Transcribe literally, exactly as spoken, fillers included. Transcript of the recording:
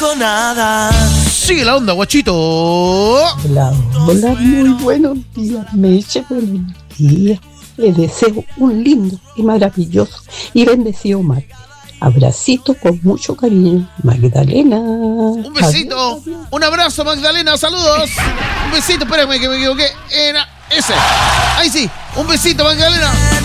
dijo nada. Sigue la onda, guachito. Hola, hola, muy buenos días, Meche, buenos días. Le deseo un lindo y maravilloso y bendecido martes. Abracito con mucho cariño, Magdalena. Un besito, adiós, adiós. Un abrazo, Magdalena, saludos. Un besito, espérame que me equivoqué. Era ese. Ahí sí, un besito, Magdalena.